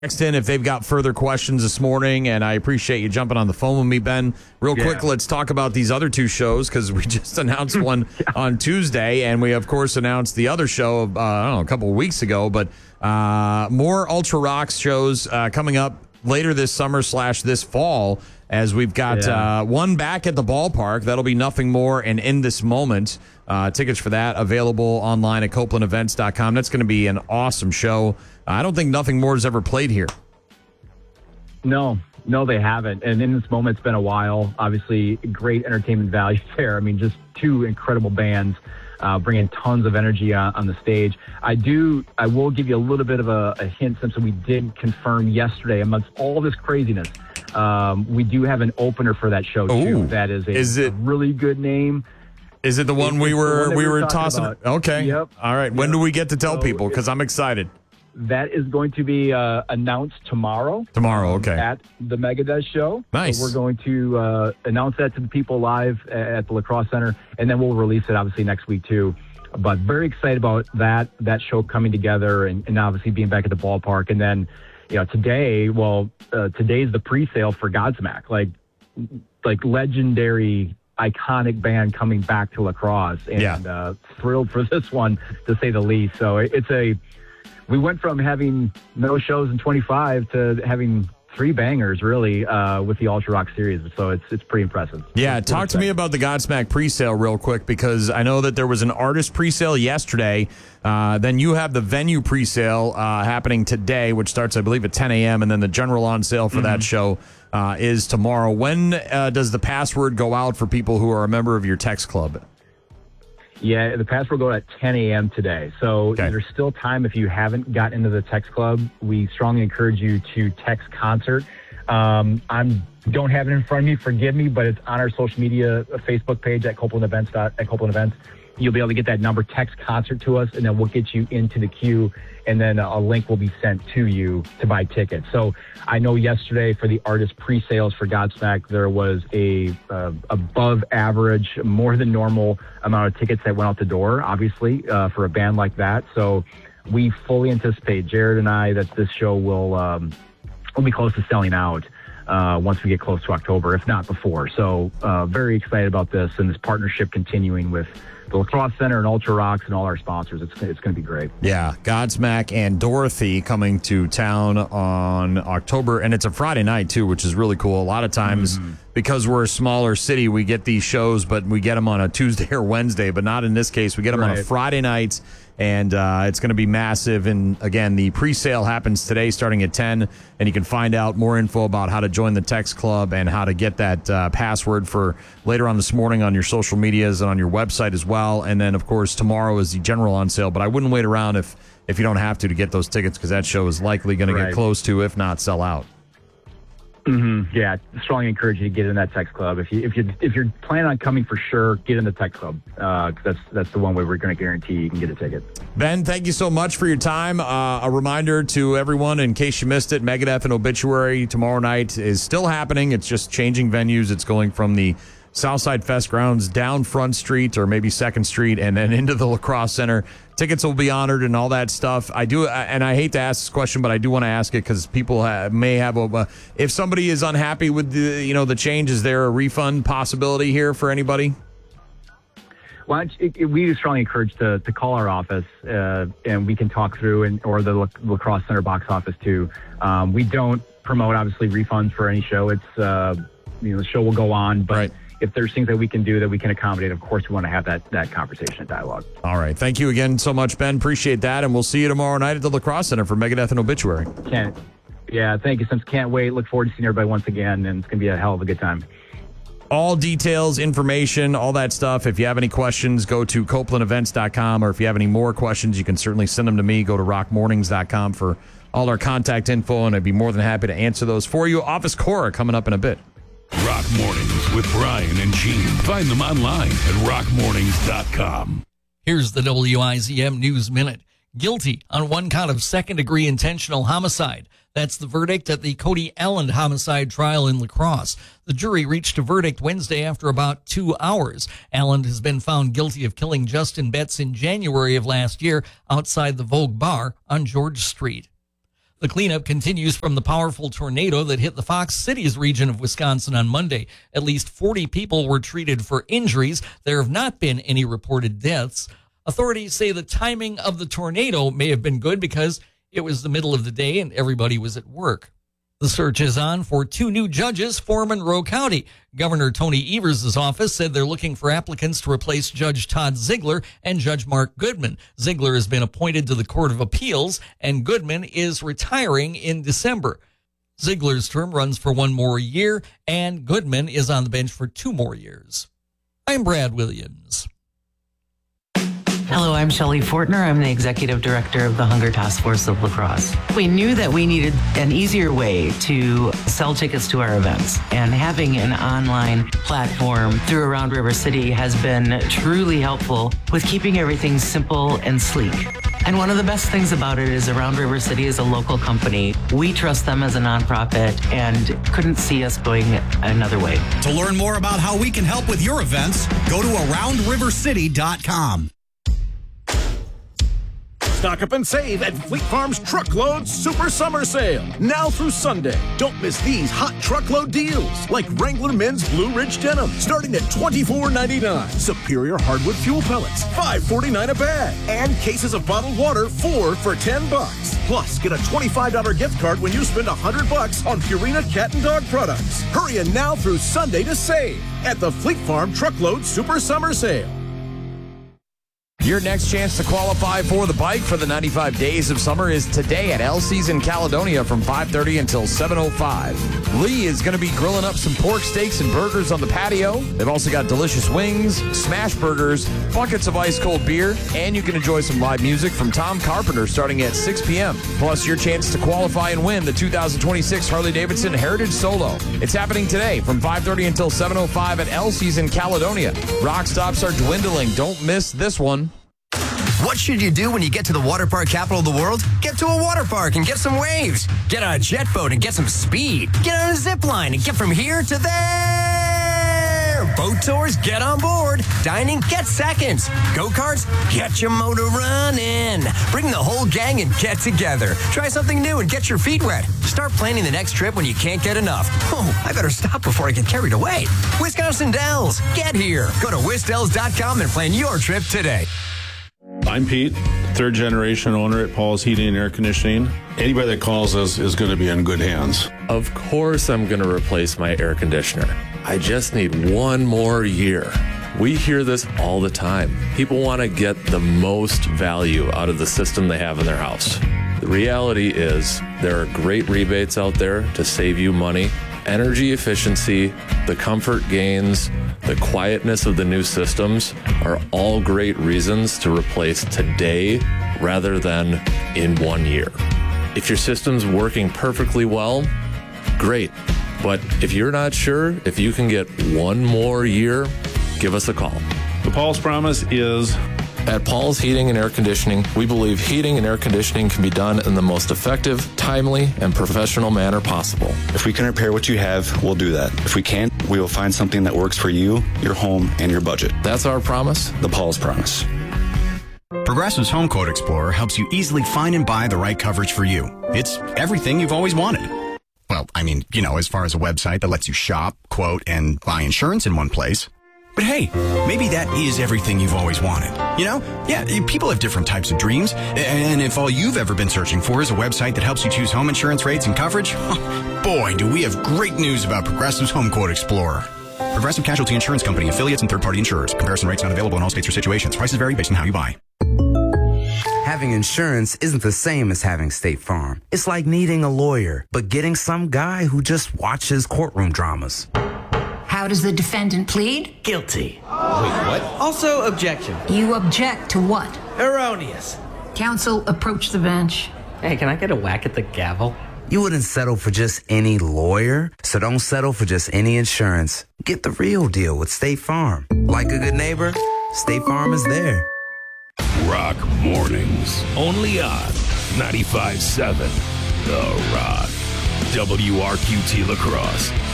text in if they've got further questions this morning, and I appreciate you jumping on the phone with me, Ben. Real quick, let's talk about these other two shows, because we just announced one on Tuesday, and we, of course, announced the other show, a couple of weeks ago, but more Ultra Rocks shows coming up later this summer / this fall, as we've got one back at the ballpark. That'll be Nothing More and In This Moment. Tickets for that available online at CopelandEvents.com. That's going to be an awesome show. I don't think Nothing More has ever played here. No, they haven't. And In This Moment, it's been a while. Obviously, great entertainment value there. I mean, just two incredible bands bringing tons of energy on the stage. I will give you a little bit of a hint, since we did confirm yesterday, amongst all this craziness, we do have an opener for that show, too. That is a really good name. Is it the one we were tossing? About. Okay. Yep. All right. When do we get to tell people? Because I'm excited. That is going to be announced tomorrow. Tomorrow, okay. At the Megadeth show. Nice. So we're going to announce that to the people live at the Lacrosse Center, and then we'll release it obviously next week too. But very excited about that show coming together, and obviously being back at the ballpark. And then, today's the pre-sale for Godsmack, like legendary, iconic band coming back to lacrosse, and thrilled for this one, to say the least. So we went from having no shows in 25 to having 3 bangers, really, with the Ultra Rock series. So it's pretty impressive. Yeah, talk to me about the Godsmack pre-sale real quick, because I know that there was an artist pre-sale yesterday. Then you have the venue pre-sale happening today, which starts, I believe, at 10 a.m., and then the general on sale for that show is tomorrow. When does the password go out for people who are a member of your text club? Yeah, the password will go at 10 a.m. today. So there's still time if you haven't gotten into the text club. We strongly encourage you to text concert. I don't have it in front of me, forgive me, but it's on our social media Facebook page at Copeland Events. You'll be able to get that number, text concert to us, and then we'll get you into the queue, and then a link will be sent to you to buy tickets. So I know yesterday for the artist pre-sales for Godsmack, there was a above average, more than normal amount of tickets that went out the door, obviously, for a band like that. So we fully anticipate, Jared and I, that this show will be close to selling out once we get close to October, if not before. So very excited about this, and this partnership continuing with the Lacrosse Center and Ultra Rocks and all our sponsors. It's going to be great. Yeah, Godsmack and Dorothy coming to town on October, and it's a Friday night too, which is really cool. A lot of times, because we're a smaller city, we get these shows, but we get them on a Tuesday or Wednesday, but not in this case. We get them on a Friday night, and it's going to be massive. And again, the pre-sale happens today starting at 10, and you can find out more info about how to join the text club and how to get that password for later on this morning on your social medias and on your website as well. And then, of course, tomorrow is the general on sale, but I wouldn't wait around if you don't have to get those tickets, because that show is likely going to get close to, if not sell out. Yeah, strongly encourage you to get in that text club. If you're planning on coming for sure, get in the text club. That's the one way we're going to guarantee you can get a ticket. Ben, thank you so much for your time. A reminder to everyone, in case you missed it, Megadeth and Obituary tomorrow night is still happening. It's just changing venues. It's going from the Southside Fest grounds down Front Street, or maybe 2nd Street, and then into the Lacrosse Center. Tickets will be honored and all that stuff. I do, and I hate to ask this question, but I do want to ask it because people may have if somebody is unhappy with the change, is there a refund possibility here for anybody? Well, we strongly encourage to call our office, and we can talk through, or the Lacrosse Center box office too. We don't promote, obviously, refunds for any show. It's the show will go on, but if there's things that we can do that we can accommodate, of course, we want to have that conversation and dialogue. All right. Thank you again so much, Ben. Appreciate that. And we'll see you tomorrow night at the Lacrosse Center for Megadeth and Obituary. Thank you, Sims. Can't wait. Look forward to seeing everybody once again, and it's going to be a hell of a good time. All details, information, all that stuff. If you have any questions, go to CopelandEvents.com, or if you have any more questions, you can certainly send them to me. Go to rockmornings.com for all our contact info, and I'd be more than happy to answer those for you. Office Cora coming up in a bit. Rock Mornings with Brian and Gene. Find them online at rockmornings.com. Here's the WIZM News Minute. Guilty on one count of second-degree intentional homicide. That's the verdict at the Cody Allen homicide trial in La Crosse. The jury reached a verdict Wednesday after about 2 hours. Allen has been found guilty of killing Justin Betts in January of last year outside the Vogue Bar on George Street. The cleanup continues from the powerful tornado that hit the Fox Cities region of Wisconsin on Monday. At least 40 people were treated for injuries. There have not been any reported deaths. Authorities say the timing of the tornado may have been good because it was the middle of the day and everybody was at work. The search is on for 2 new judges for Monroe County. Governor Tony Evers' office said they're looking for applicants to replace Judge Todd Ziegler and Judge Mark Goodman. Ziegler has been appointed to the Court of Appeals, and Goodman is retiring in December. Ziegler's term runs for 1 more year, and Goodman is on the bench for 2 more years. I'm Brad Williams. Hello, I'm Shelley Fortner. I'm the Executive Director of the Hunger Task Force of La Crosse. We knew that we needed an easier way to sell tickets to our events, and having an online platform through Around River City has been truly helpful with keeping everything simple and sleek. And one of the best things about it is Around River City is a local company. We trust them as a nonprofit and couldn't see us going another way. To learn more about how we can help with your events, go to AroundRiverCity.com. Stock up and save at Fleet Farm's Truckload Super Summer Sale. Now through Sunday. Don't miss these hot truckload deals. Like Wrangler Men's Blue Ridge Denim, starting at $24.99. Superior Hardwood Fuel Pellets, $5.49 a bag. And cases of bottled water, 4 for $10. Plus, get a $25 gift card when you spend $100 on Purina Cat and Dog products. Hurry in now through Sunday to save at the Fleet Farm Truckload Super Summer Sale. Your next chance to qualify for the bike for the 95 Days of Summer is today at LC's in Caledonia from 5:30 until 7:05. Lee is going to be grilling up some pork steaks and burgers on the patio. They've also got delicious wings, smash burgers, buckets of ice-cold beer, and you can enjoy some live music from Tom Carpenter starting at 6 p.m. Plus, your chance to qualify and win the 2026 Harley-Davidson Heritage Solo. It's happening today from 5:30 until 7:05 at LC's in Caledonia. Rock stops are dwindling. Don't miss this one. What should you do when you get to the water park capital of the world? Get to a water park and get some waves. Get on a jet boat and get some speed. Get on a zip line and get from here to there. Boat tours, get on board. Dining, get seconds. Go-karts, get your motor running. Bring the whole gang and get together. Try something new and get your feet wet. Start planning the next trip when you can't get enough. Oh, I better stop before I get carried away. Wisconsin Dells, get here. Go to wisdells.com and plan your trip today. I'm Pete, 3rd generation owner at Paul's Heating and Air Conditioning. Anybody that calls us is going to be in good hands. Of course I'm going to replace my air conditioner. I just need 1 more year. We hear this all the time. People want to get the most value out of the system they have in their house. The reality is there are great rebates out there to save you money. Energy efficiency, the comfort gains, the quietness of the new systems are all great reasons to replace today rather than in 1 year. If your system's working perfectly well, great. But if you're not sure if you can get 1 more year, give us a call. The Paul's Promise is... At Paul's Heating and Air Conditioning, we believe heating and air conditioning can be done in the most effective, timely, and professional manner possible. If we can repair what you have, we'll do that. If we can't, we will find something that works for you, your home, and your budget. That's our promise. The Paul's Promise. Progressive's Home Quote Explorer helps you easily find and buy the right coverage for you. It's everything you've always wanted. Well, I mean, as far as a website that lets you shop, quote, and buy insurance in one place. But hey, maybe that is everything you've always wanted. Yeah, people have different types of dreams. And if all you've ever been searching for is a website that helps you choose home insurance rates and coverage, boy, do we have great news about Progressive's Home Quote Explorer. Progressive Casualty Insurance Company, affiliates, and third-party insurers. Comparison rates not available in all states or situations. Prices vary based on how you buy. Having insurance isn't the same as having State Farm. It's like needing a lawyer, but getting some guy who just watches courtroom dramas. How does the defendant plead? Guilty. Wait, what? Also, objection. You object to what? Erroneous. Counsel, approach the bench. Hey, can I get a whack at the gavel? You wouldn't settle for just any lawyer, so don't settle for just any insurance. Get the real deal with State Farm. Like a good neighbor, State Farm is there. Rock Mornings, only on 95.7 The Rock. WRQT La Crosse.